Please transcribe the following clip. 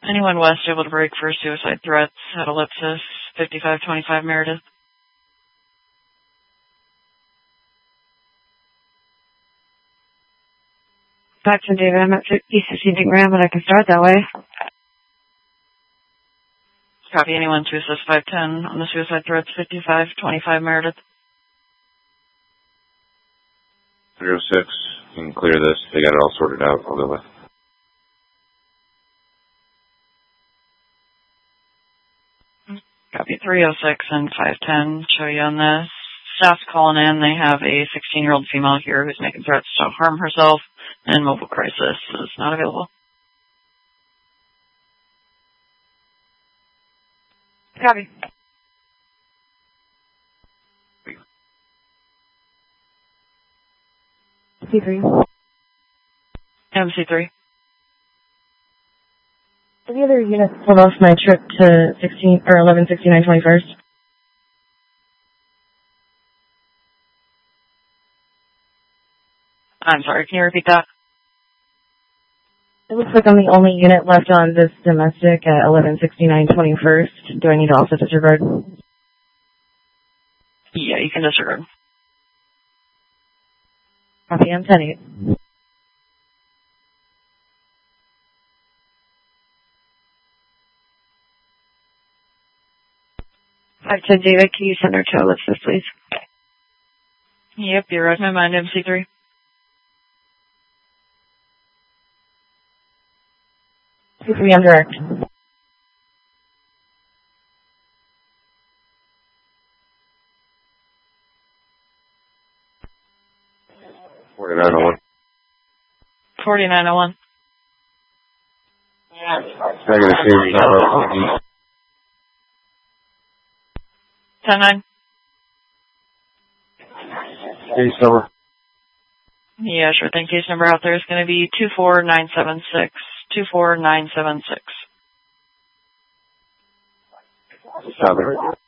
Anyone west able to break for suicide threats at Ellipsis, 5525 Meredith. Dr. David, I'm at East 15 Grand, but I can start that way. Copy. Anyone to assist 510 on the suicide threats, 5525 Meredith. 306, you can clear this. They got it all sorted out. I'll go with. Copy. 306 and 510 show you on this. Staff's calling in. They have a 16-year-old female here who's making threats to harm herself, and mobile crisis is not available. Copy. C3. MC3. Any other units pulled off my trip to 16 or 1169 21st? I'm sorry, can you repeat that? It looks like I'm the only unit left on this domestic at 1169 21st. Do I need to also disregard? Yeah, you can disregard. Copy, I'm 10-8. To David, can you send her to Ellipsis, please? Yep, you're right. My mind, MC3. C3 on direct. $49.01. 4901. Negative, seems not 10-9. Case number. Yeah, sure thing. Case number out there is going to be 24976. 24976. Stop it.